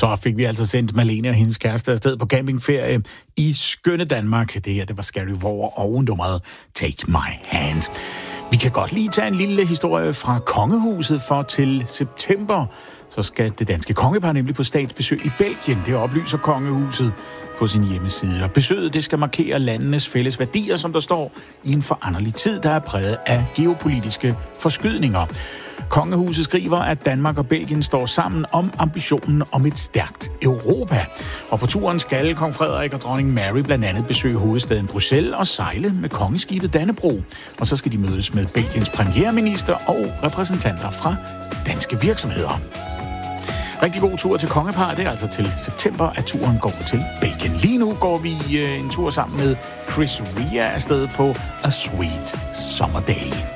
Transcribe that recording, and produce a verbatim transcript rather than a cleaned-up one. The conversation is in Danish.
Så fik vi altså sendt Malene og hendes kæreste afsted på campingferie i skønne Danmark. Det her, det var Scary War og nummeret Take My Hand. Vi kan godt lige tage en lille historie fra kongehuset, for til september så skal det danske kongepar nemlig på statsbesøg i Belgien. Det oplyser kongehuset på sin hjemmeside. Og besøget det skal markere landenes fælles værdier, som der står, i en foranderlig tid, der er præget af geopolitiske forskydninger. Kongehuset skriver, at Danmark og Belgien står sammen om ambitionen om et stærkt Europa. Og på turen skal kong Frederik og dronning Mary blandt andet besøge hovedstaden Bruxelles og sejle med kongeskibet Dannebrog. Og så skal de mødes med Belgiens premierminister og repræsentanter fra danske virksomheder. Rigtig god tur til kongepar. Det er altså til september, at turen går til Belgien. Lige nu går vi en tur sammen med Chris Rea afsted på A Sweet Summer Day.